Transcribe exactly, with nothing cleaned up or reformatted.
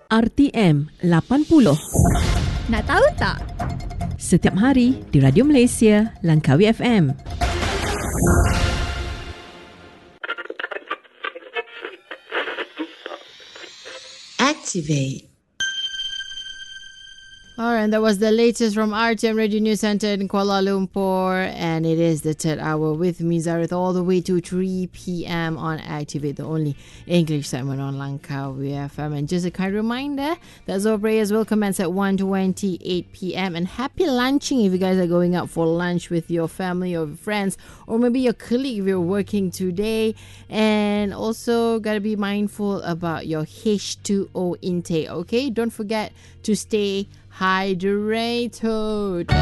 R T M lapan puluh. Nak tahu tak? Setiap hari di Radio Malaysia, Langkawi F M. Activate. Alright, that was the latest from R T M Radio News Centre in Kuala Lumpur, and it is the third hour with me, Zareth, all the way to three p.m. on Activate, the only English segment on Langkawi F M. And just a kind reminder that Zohar prayers will commence at one twenty-eight p.m. And happy lunching if you guys are going out for lunch with your family or friends, or maybe your colleague if you're working today. And also got to be mindful about your H two O intake, okay? Don't forget to stay hydrated.